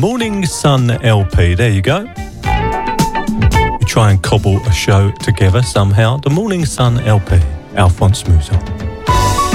Morning Sun LP. There you go. We try and cobble a show together somehow. The Morning Sun LP. Alphonse Mouzon.